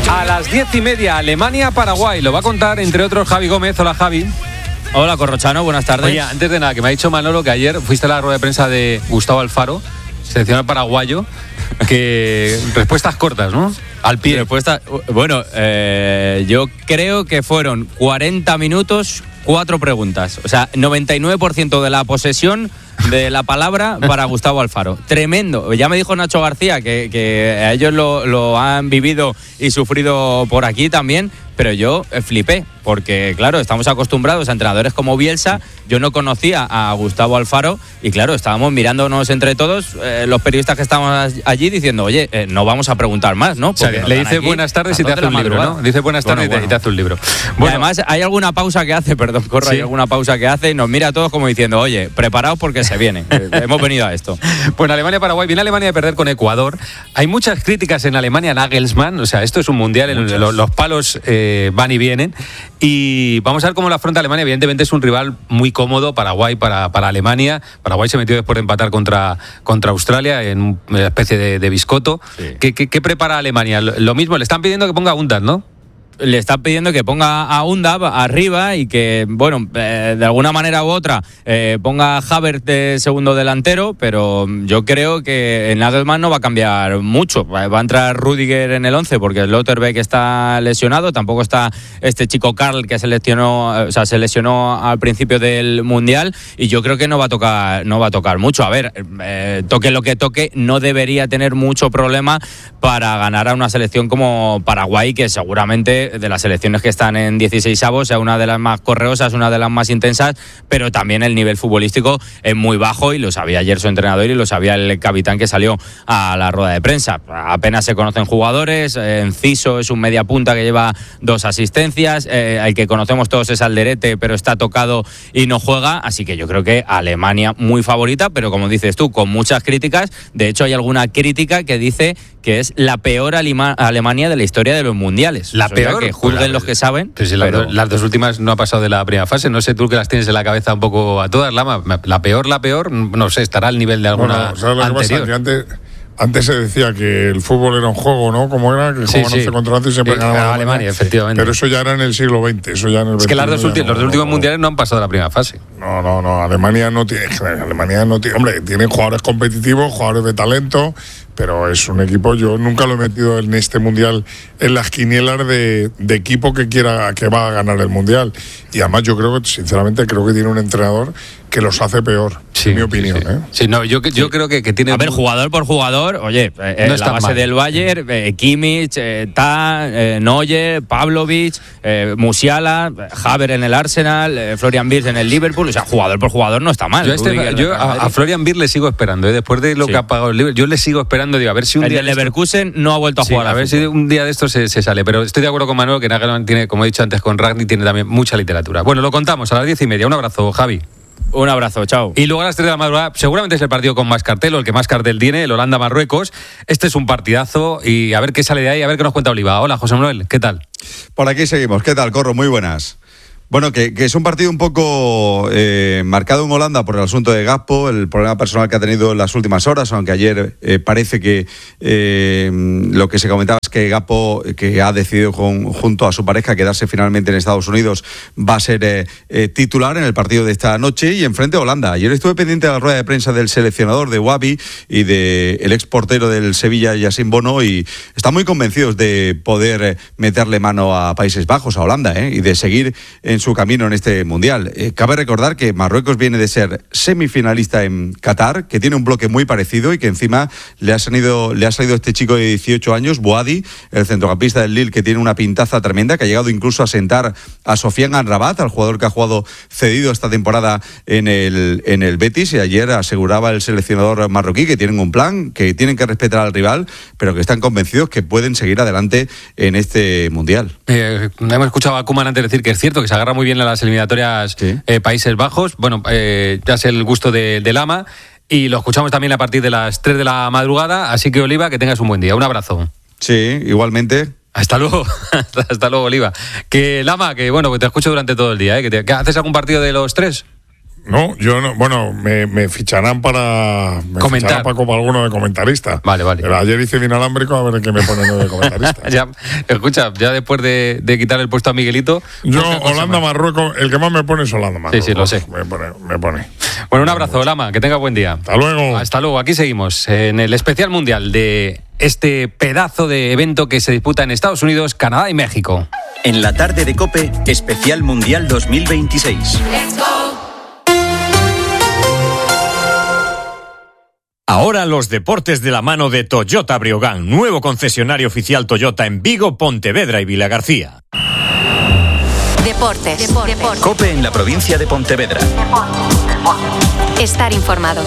A las 10:30, Alemania-Paraguay. Lo va a contar, entre otros, Javi Gómez. Hola, Javi. Hola, Corrochano, buenas tardes. Oye, antes de nada, que me ha dicho Manolo que ayer fuiste a la rueda de prensa de Gustavo Alfaro, seleccionador paraguayo, que respuestas cortas, ¿no? Al pie. Bueno, yo creo que fueron 40 minutos, 4 preguntas. O sea, 99% de la posesión de la palabra para Gustavo Alfaro. Tremendo. Ya me dijo Nacho García que ellos lo han vivido y sufrido por aquí también, pero yo flipé, porque claro, estamos acostumbrados a entrenadores como Bielsa. Yo no conocía a Gustavo Alfaro y claro, estábamos mirándonos entre todos, los periodistas que estábamos allí, diciendo, oye, no vamos a preguntar más, ¿no? O sea, le dice buenas tardes y te hace un libro, ¿no? Dice buenas tardes y te hace un libro. Bueno, y además hay alguna pausa que hace, ¿sí? Hay alguna pausa que hace y nos mira a todos como diciendo, oye, preparaos porque se viene. Hemos venido a esto. Bueno, Alemania-Paraguay. Viene Alemania de perder con Ecuador. Hay muchas críticas en Alemania a Nagelsmann. O sea, esto es un mundial, los palos van y vienen. Y vamos a ver cómo lo afronta Alemania. Evidentemente es un rival muy cómodo, Paraguay, para Alemania. Paraguay se metió después de empatar contra Australia en una especie de biscotto. Sí. ¿Qué prepara Alemania? Lo mismo, le están pidiendo que ponga Undav, ¿no? Le están pidiendo que ponga a Undav arriba y que, bueno, de alguna manera u otra ponga a Havertz de segundo delantero, pero yo creo que el Nagelsmann no va a cambiar mucho. Va a entrar Rüdiger en el 11 porque Schlotterbeck está lesionado, tampoco está este chico Karl que se lesionó al principio del Mundial, y yo creo que no va a tocar mucho. A ver, toque lo que toque, no debería tener mucho problema para ganar a una selección como Paraguay, que seguramente de las selecciones que están en 16avos sea una de las más correosas, una de las más intensas, pero también el nivel futbolístico es muy bajo, y lo sabía ayer su entrenador y lo sabía el capitán que salió a la rueda de prensa. Apenas se conocen jugadores. Enciso es un media punta que lleva 2 asistencias, el que conocemos todos es Alderete, pero está tocado y no juega, así que yo creo que Alemania muy favorita, pero como dices tú, con muchas críticas. De hecho, hay alguna crítica que dice que es la peor Alemania de la historia de los mundiales. La peor, que juzguen los que saben. Pero si las dos últimas no ha pasado de la primera fase. No sé tú que las tienes en la cabeza un poco a todas, Lama. La peor, no sé, estará al nivel de alguna anterior. Que antes se decía que el fútbol era un juego, ¿no? Como era, que jugaban 11 contra 11 y siempre ganaba Alemania, efectivamente. Pero eso ya era en el siglo XX, eso ya en el es que los últimos mundiales no han pasado de la primera fase. No, Alemania no tiene, hombre, tiene jugadores competitivos, jugadores de talento, pero es un equipo, yo nunca lo he metido en este mundial en las quinielas de equipo que va a ganar el mundial. Y además yo sinceramente creo que tiene un entrenador que los hace peor, en mi opinión. Sí, no, yo creo que tiene... A ver, jugador por jugador, oye, no la base mal del Bayern, Kimmich, Neuer, Pavlovic, Musiala, Havertz en el Arsenal, Florian Wirtz en el Liverpool. O sea, jugador por jugador no está mal. Yo a Florian Wirtz le sigo esperando, después de lo que ha pagado el Liverpool, yo le sigo esperando. Digo, a ver si un día el Leverkusen no ha vuelto a jugar. A ver si un día de esto se sale. Pero estoy de acuerdo con Manuel que Nagelsmann tiene, como he dicho antes con Ragni, tiene también mucha literatura. Bueno, lo contamos a las 10:30. Un abrazo, Javi. Un abrazo, chao. Y luego a las 3 de la madrugada, seguramente es el partido con más cartel, o el que más cartel tiene, el Holanda-Marruecos. Este es un partidazo y a ver qué sale de ahí, a ver qué nos cuenta Oliva. Hola, José Manuel, ¿qué tal? Por aquí seguimos. ¿Qué tal, Corro? Muy buenas. Bueno, que es un partido un poco marcado en Holanda por el asunto de Gakpo, el problema personal que ha tenido en las últimas horas, aunque ayer parece que lo que se comentaba es que Gakpo, que ha decidido junto a su pareja quedarse finalmente en Estados Unidos, va a ser titular en el partido de esta noche y enfrente a Holanda. Ayer estuve pendiente de la rueda de prensa del seleccionador de Wahbi y del ex portero del Sevilla, Yassine Bono, y están muy convencidos de poder meterle mano a Países Bajos, a Holanda, y de seguir en su camino en este mundial. Cabe recordar que Marruecos viene de ser semifinalista en Qatar, que tiene un bloque muy parecido y que encima le ha salido este chico de 18 años, Bouhaddi, el centrocampista del Lille, que tiene una pintaza tremenda, que ha llegado incluso a sentar a Sofiane Amrabat, al jugador que ha jugado cedido esta temporada en el Betis, y ayer aseguraba el seleccionador marroquí que tienen un plan, que tienen que respetar al rival, pero que están convencidos que pueden seguir adelante en este mundial. Hemos escuchado a Koeman antes decir que es cierto que se agarra muy bien a las eliminatorias Países Bajos. Bueno, ya es el gusto de Lama y lo escuchamos también a partir de las 3 de la madrugada. Así que, Oliva, que tengas un buen día. Un abrazo. Sí, igualmente. Hasta luego. Hasta luego, Oliva. Que Lama, que bueno, que te escucho durante todo el día, ¿eh? ¿Que haces algún partido de los 3? No, yo no. Bueno, me ficharán para comentar para alguno de comentarista. Vale. Pero ayer hice inalámbrico a ver qué me ponen de comentarista. Ya después de quitar el puesto a Miguelito. Yo, Holanda, Marruecos, el que más me pone es Holanda, Marruecos. Sí, lo sé. Me pone. Bueno, un abrazo, Lama, que tenga buen día. Hasta luego. Aquí seguimos en el especial mundial de este pedazo de evento que se disputa en Estados Unidos, Canadá y México. En la tarde de COPE, especial mundial 2026. Let's go. Ahora los deportes de la mano de Toyota Breogán, nuevo concesionario oficial Toyota en Vigo, Pontevedra y Vilagarcía. Deportes. COPE en la provincia de Pontevedra. Estar informado.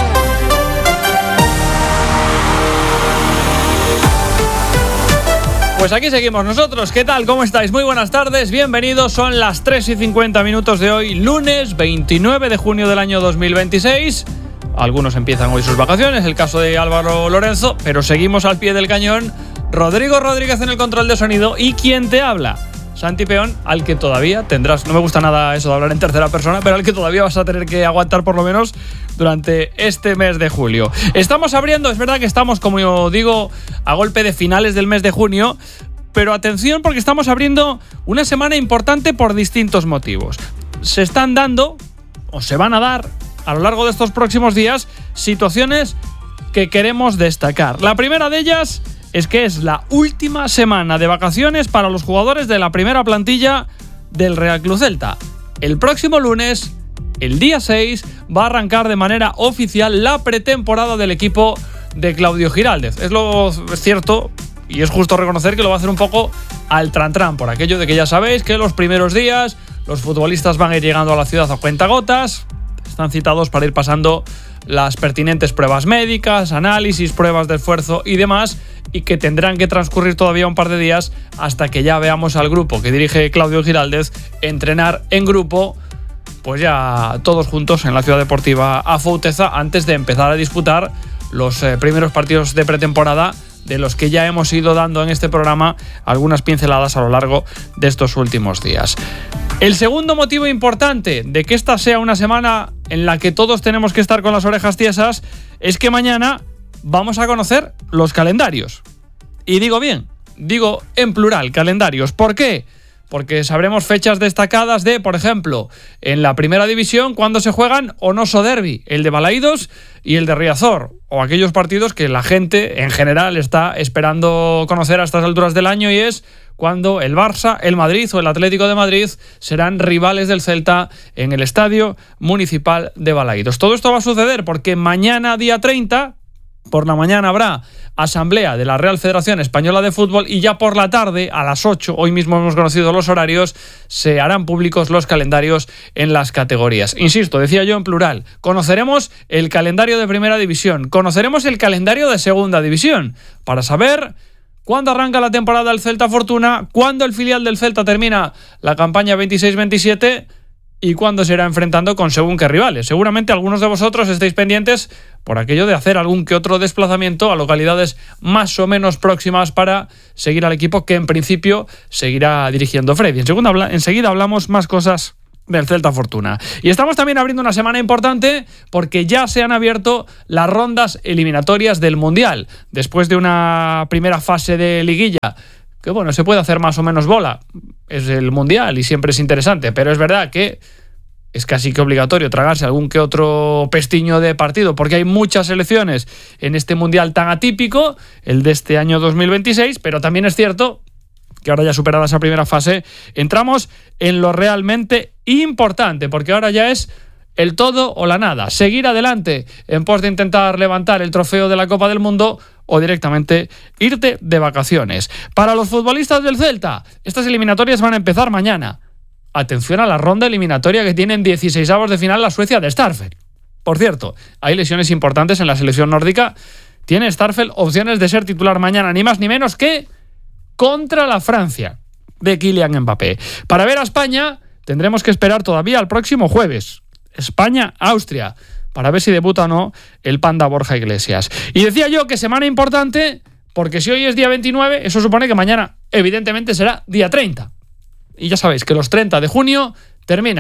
Pues aquí seguimos nosotros. ¿Qué tal? ¿Cómo estáis? Muy buenas tardes, bienvenidos. Son las 3:50 de hoy, lunes 29 de junio del año 2026. Algunos empiezan hoy sus vacaciones, el caso de Álvaro Lorenzo, pero seguimos al pie del cañón. Rodrigo Rodríguez en el control de sonido y quien te habla, Santi Peón, al que todavía tendrás, no me gusta nada eso de hablar en tercera persona, pero al que todavía vas a tener que aguantar por lo menos durante este mes de julio. Estamos abriendo, es verdad que estamos, como yo digo, a golpe de finales del mes de junio, pero atención porque estamos abriendo una semana importante por distintos motivos. Se están dando, o se van a dar, a lo largo de estos próximos días, situaciones que queremos destacar. La primera de ellas es que es la última semana de vacaciones para los jugadores de la primera plantilla del Real Club Celta. El próximo lunes, el día 6, va a arrancar de manera oficial la pretemporada del equipo de Claudio Giraldez. Es cierto y es justo reconocer que lo va a hacer un poco al tran-tran, por aquello de que ya sabéis que los primeros días los futbolistas van a ir llegando a la ciudad a cuentagotas, están citados para ir pasando las pertinentes pruebas médicas, análisis, pruebas de esfuerzo y demás, y que tendrán que transcurrir todavía un par de días hasta que ya veamos al grupo que dirige Claudio Giraldez entrenar en grupo, pues ya todos juntos en la ciudad deportiva Afouteza, antes de empezar a disputar los primeros partidos de pretemporada, de los que ya hemos ido dando en este programa algunas pinceladas a lo largo de estos últimos días. El segundo motivo importante de que esta sea una semana en la que todos tenemos que estar con las orejas tiesas es que mañana vamos a conocer los calendarios. Y digo bien, digo en plural, calendarios. ¿Por qué? Porque sabremos fechas destacadas de, por ejemplo, en la primera división, cuando se juegan Onoso Derbi, el de Balaídos y el de Riazor, o aquellos partidos que la gente en general está esperando conocer a estas alturas del año, y es cuando el Barça, el Madrid o el Atlético de Madrid serán rivales del Celta en el Estadio Municipal de Balaídos. Todo esto va a suceder porque mañana, día 30, por la mañana habrá asamblea de la Real Federación Española de Fútbol y ya por la tarde, a las 8, hoy mismo hemos conocido los horarios, se harán públicos los calendarios en las categorías. Insisto, decía yo en plural, conoceremos el calendario de Primera División, conoceremos el calendario de Segunda División, para saber cuándo arranca la temporada del Celta Fortuna, cuándo el filial del Celta termina la campaña 26-27 y cuándo se irá enfrentando con según qué rivales. Seguramente algunos de vosotros estáis pendientes por aquello de hacer algún que otro desplazamiento a localidades más o menos próximas para seguir al equipo que en principio seguirá dirigiendo Freddy. Enseguida hablamos más cosas del Celta Fortuna. Y estamos también abriendo una semana importante porque ya se han abierto las rondas eliminatorias del Mundial. Después de una primera fase de liguilla, que bueno, se puede hacer más o menos bola. Es el Mundial y siempre es interesante, pero es verdad que es casi que obligatorio tragarse algún que otro pestiño de partido, porque hay muchas selecciones en este Mundial tan atípico, el de este año 2026, pero también es cierto que ahora ya superada esa primera fase, entramos en lo realmente importante, porque ahora ya es el todo o la nada, seguir adelante en pos de intentar levantar el trofeo de la Copa del Mundo o directamente irte de vacaciones. Para los futbolistas del Celta, estas eliminatorias van a empezar mañana. Atención a la ronda eliminatoria que tienen 16avos de final la Suecia de Starfelt. Por cierto, hay lesiones importantes en la selección nórdica. Tiene Starfelt opciones de ser titular mañana, ni más ni menos que contra la Francia de Kylian Mbappé. Para ver a España tendremos que esperar todavía al próximo jueves. España-Austria, para ver si debuta o no el Panda Borja Iglesias. Y decía yo que semana importante, porque si hoy es día 29, eso supone que mañana evidentemente será día 30. Y ya sabéis que los 30 de junio terminan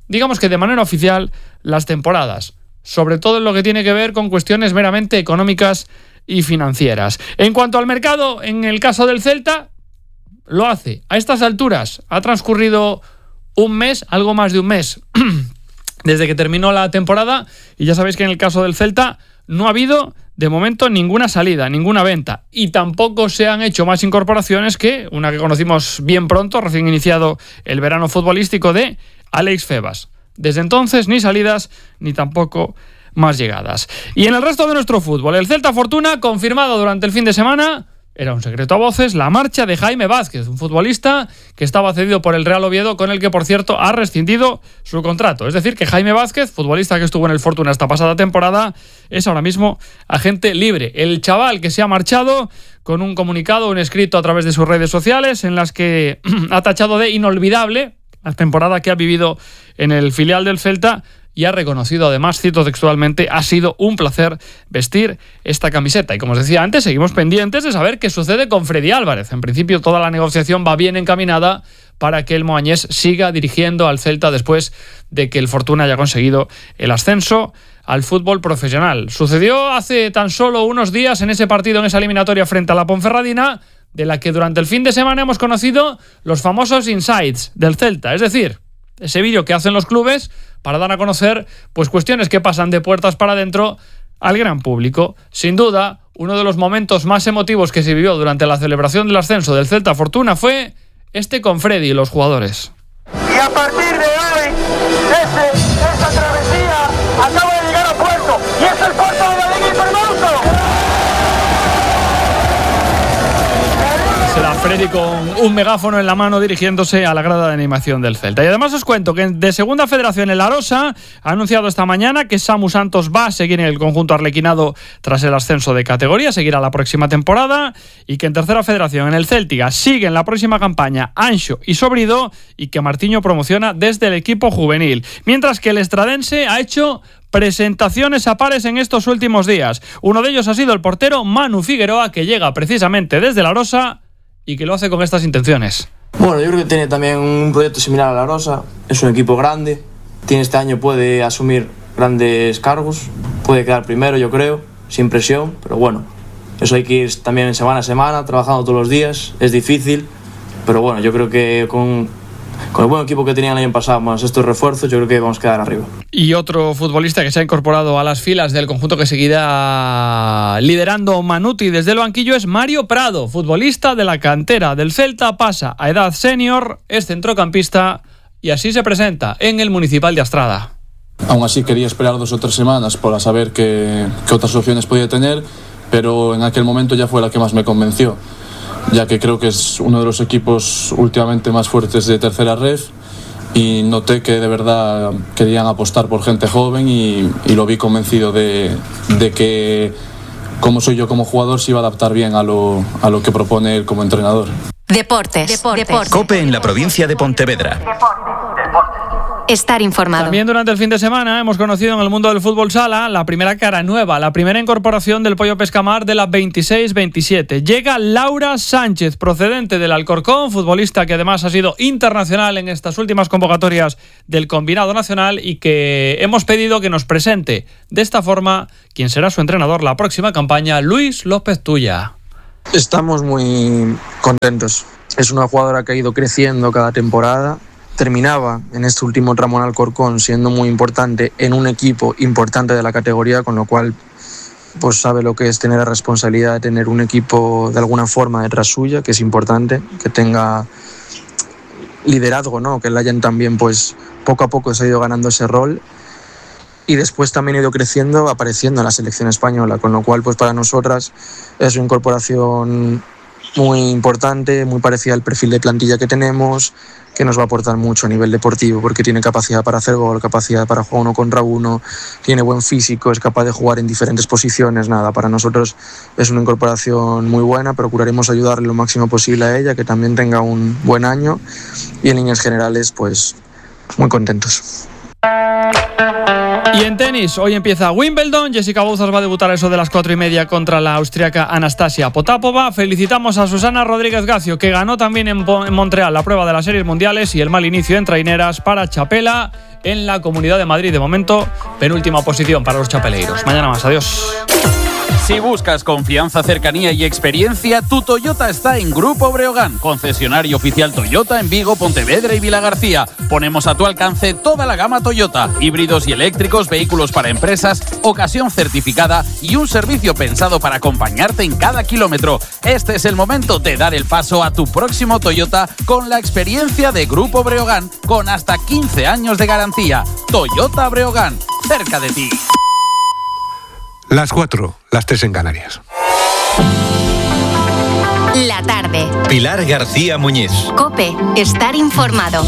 digamos que de manera oficial, las temporadas, sobre todo en lo que tiene que ver con cuestiones meramente económicas y financieras. En cuanto al mercado, en el caso del Celta, lo hace. A estas alturas ha transcurrido un mes, algo más de un mes, desde que terminó la temporada, y ya sabéis que en el caso del Celta no ha habido, de momento, ninguna salida, ninguna venta, y tampoco se han hecho más incorporaciones que una que conocimos bien pronto, recién iniciado el verano futbolístico, de Alex Febas. Desde entonces, ni salidas, ni tampoco más llegadas. Y en el resto de nuestro fútbol, el Celta Fortuna, confirmado durante el fin de semana, era un secreto a voces, la marcha de Jaime Vázquez, un futbolista que estaba cedido por el Real Oviedo, con el que, por cierto, ha rescindido su contrato. Es decir, que Jaime Vázquez, futbolista que estuvo en el Fortuna esta pasada temporada, es ahora mismo agente libre. El chaval que se ha marchado, con un comunicado, un escrito a través de sus redes sociales, en las que ha tachado de inolvidable la temporada que ha vivido en el filial del Celta, y ha reconocido, además, cito textualmente, ha sido un placer vestir esta camiseta. Y como os decía antes, seguimos pendientes de saber qué sucede con Freddy Álvarez. En principio, toda la negociación va bien encaminada para que el moañés siga dirigiendo al Celta después de que el Fortuna haya conseguido el ascenso al fútbol profesional. Sucedió hace tan solo unos días en ese partido, en esa eliminatoria frente a la Ponferradina, de la que durante el fin de semana hemos conocido los famosos insights del Celta, es decir, ese vídeo que hacen los clubes para dar a conocer pues cuestiones que pasan de puertas para adentro al gran público. Sin duda, uno de los momentos más emotivos que se vivió durante la celebración del ascenso del Celta Fortuna fue este con Freddy y los jugadores. Y a partir de hoy, esa travesía acaba de llegar a puerto, y es el puerto de la Liga Hipermoto. Será Freddy con un megáfono en la mano dirigiéndose a la grada de animación del Celta. Y además os cuento que de Segunda Federación, el Arosa ha anunciado esta mañana que Samu Santos va a seguir en el conjunto arlequinado tras el ascenso de categoría, seguirá la próxima temporada, y que en Tercera Federación, en el Céltiga, sigue en la próxima campaña Anxo y Sobrido, y que Martiño promociona desde el equipo juvenil. Mientras que el estradense ha hecho presentaciones a pares en estos últimos días. Uno de ellos ha sido el portero Manu Figueroa, que llega precisamente desde la Arosa y que lo hace con estas intenciones. Bueno, yo creo que tiene también un proyecto similar a la Arosa. Es un equipo grande, este año puede asumir grandes cargos, puede quedar primero, yo creo, sin presión, pero bueno, eso hay que ir también semana a semana, trabajando todos los días, es difícil, pero bueno, yo creo que con el buen equipo que tenían el año pasado, más estos refuerzos, yo creo que vamos a quedar arriba. Y otro futbolista que se ha incorporado a las filas del conjunto que seguirá liderando Manuti desde el banquillo es Mario Prado, futbolista de la cantera del Celta, pasa a edad senior, es centrocampista y así se presenta en el Municipal de Astrada. Aún así quería esperar 2 o 3 semanas para saber qué otras opciones podía tener, pero en aquel momento ya fue la que más me convenció, ya que creo que es uno de los equipos últimamente más fuertes de tercera ref, y noté que de verdad querían apostar por gente joven, y lo vi convencido de que, como soy yo como jugador, se iba a adaptar bien a lo que propone él como entrenador. Deportes. COPE en la provincia de Pontevedra. Estar informado. También durante el fin de semana hemos conocido en el mundo del fútbol sala la primera cara nueva, la primera incorporación del Pollo Pescamar de la 26-27. Llega Laura Sánchez, procedente del Alcorcón, futbolista que además ha sido internacional en estas últimas convocatorias del combinado nacional, y que hemos pedido que nos presente de esta forma quien será su entrenador la próxima campaña, Luis López Tuya. Estamos muy contentos. Es una jugadora que ha ido creciendo cada temporada. Terminaba en este último tramo en Alcorcón siendo muy importante en un equipo importante de la categoría, con lo cual pues sabe lo que es tener la responsabilidad de tener un equipo de alguna forma detrás suya, que es importante, que tenga liderazgo, ¿no? Que la hayan también, pues poco a poco se ha ido ganando ese rol, y después también ha ido creciendo, apareciendo en la selección española, con lo cual pues para nosotras es una incorporación muy importante, muy parecida al perfil de plantilla que tenemos, que nos va a aportar mucho a nivel deportivo, porque tiene capacidad para hacer gol, capacidad para jugar 1 contra 1, tiene buen físico, es capaz de jugar en diferentes posiciones. Nada, para nosotros es una incorporación muy buena, procuraremos ayudarle lo máximo posible a ella, que también tenga un buen año, y en líneas generales pues muy contentos. Y en tenis, hoy empieza Wimbledon. Jessica Bouzas va a debutar eso de las 4:30 contra la austriaca Anastasia Potapova. Felicitamos a Susana Rodríguez Gacio, que ganó también en Montreal la prueba de las series mundiales, y el mal inicio en traineras para Chapela en la Comunidad de Madrid. De momento, penúltima posición para los chapeleiros. Mañana más, adiós. Si buscas confianza, cercanía y experiencia, tu Toyota está en Grupo Breogán, concesionario oficial Toyota en Vigo, Pontevedra y Vilagarcía. Ponemos a tu alcance toda la gama Toyota, híbridos y eléctricos, vehículos para empresas, ocasión certificada y un servicio pensado para acompañarte en cada kilómetro. Este es el momento de dar el paso a tu próximo Toyota con la experiencia de Grupo Breogán, con hasta 15 años de garantía. Toyota Breogán, cerca de ti. Las 4, las 3 en Canarias. La tarde. Pilar García Muñiz. COPE. Estar informado.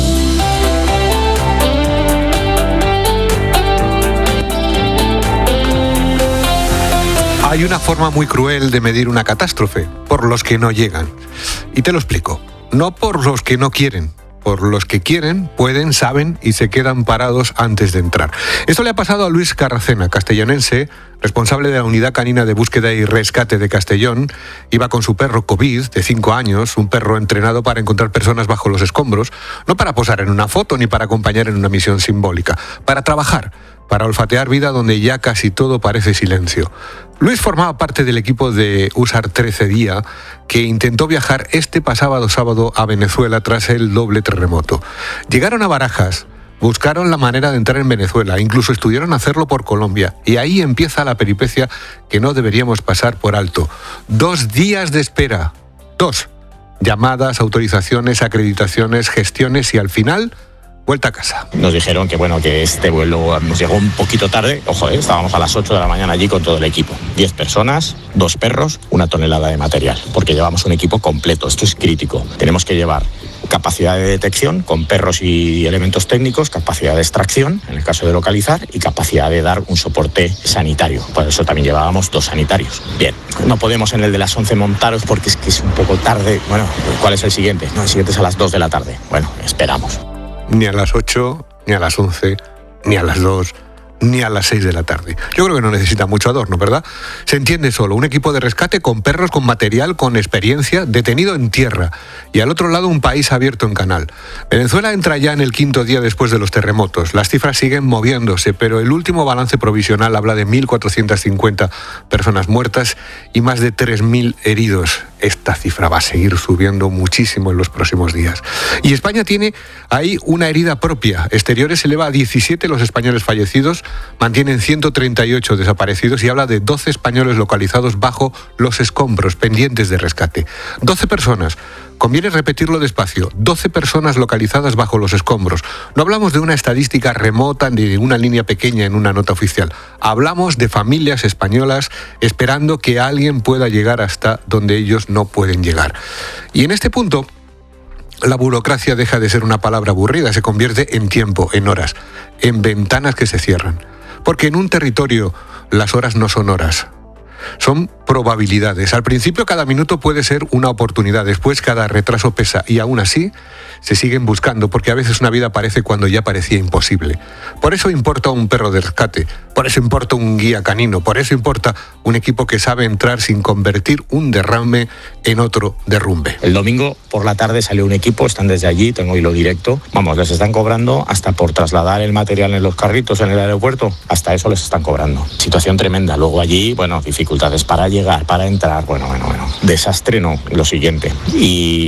Hay una forma muy cruel de medir una catástrofe, por los que no llegan. Y te lo explico. No por los que no quieren. Por los que quieren, pueden, saben y se quedan parados antes de entrar. Esto le ha pasado a Luis Carracena, castellonense, responsable de la Unidad Canina de Búsqueda y Rescate de Castellón. Iba con su perro COVID, de 5 años, un perro entrenado para encontrar personas bajo los escombros, no para posar en una foto ni para acompañar en una misión simbólica, para trabajar, para olfatear vida donde ya casi todo parece silencio. Luis formaba parte del equipo de USAR 13 Día, que intentó viajar este pasado sábado a Venezuela tras el doble terremoto. Llegaron a Barajas, buscaron la manera de entrar en Venezuela, incluso estudiaron hacerlo por Colombia, y ahí empieza la peripecia que no deberíamos pasar por alto. 2 días de espera. 2. Llamadas, autorizaciones, acreditaciones, gestiones y al final, vuelta a casa. Nos dijeron que este vuelo nos llegó un poquito tarde. Ojo, estábamos a las 8 de la mañana allí con todo el equipo. 10 personas, 2 perros, 1 tonelada de material. Porque llevamos un equipo completo. Esto es crítico. Tenemos que llevar capacidad de detección con perros y elementos técnicos, capacidad de extracción, en el caso de localizar, y capacidad de dar un soporte sanitario. Por eso también llevábamos 2 sanitarios. Bien, no podemos en el de las 11 montaros porque es un poco tarde. Bueno, ¿cuál es el siguiente? No, el siguiente es a las 2 de la tarde. Bueno, esperamos. Ni a las 8, ni a las 11, ni a las 2, ni a las 6 de la tarde. Yo creo que no necesita mucho adorno, ¿verdad? Se entiende solo, un equipo de rescate con perros, con material, con experiencia, detenido en tierra. Y al otro lado un país abierto en canal. Venezuela entra ya en el 5.º día después de los terremotos. Las cifras siguen moviéndose, pero el último balance provisional habla de 1.450 personas muertas y más de 3.000 heridos. Esta cifra va a seguir subiendo muchísimo en los próximos días. Y España tiene ahí una herida propia. Exteriores eleva a 17 los españoles fallecidos, mantienen 138 desaparecidos y habla de 12 españoles localizados bajo los escombros, pendientes de rescate. 12 personas. Conviene repetirlo despacio. 12 personas localizadas bajo los escombros. No hablamos de una estadística remota ni de una línea pequeña en una nota oficial. Hablamos de familias españolas esperando que alguien pueda llegar hasta donde ellos no pueden llegar. Y en este punto, la burocracia deja de ser una palabra aburrida, se convierte en tiempo, en horas, en ventanas que se cierran. Porque en un territorio las horas no son horas. Son probabilidades. Al principio cada minuto puede ser una oportunidad, después cada retraso pesa y aún así se siguen buscando porque a veces una vida aparece cuando ya parecía imposible. Por eso importa un perro de rescate, por eso importa un guía canino, por eso importa un equipo que sabe entrar sin convertir un derrame en otro derrumbe. El domingo por la tarde salió un equipo, están desde allí, tengo hilo directo. Vamos, les están cobrando hasta por trasladar el material en los carritos en el aeropuerto, hasta eso les están cobrando. Situación tremenda. Luego allí, dificultades para llegar, para entrar, bueno. Desastre no, lo siguiente. Y